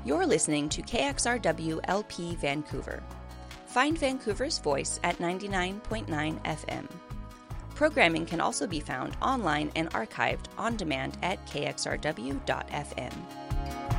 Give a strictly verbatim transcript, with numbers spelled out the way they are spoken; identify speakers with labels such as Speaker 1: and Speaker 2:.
Speaker 1: You're listening to K X R W L P Vancouver. Find Vancouver's voice at ninety-nine point nine F M. Programming can also be found online and archived on demand at k x r w dot f m.